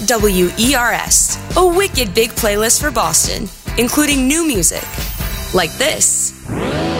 WERS, a wicked big playlist for Boston, including new music like this.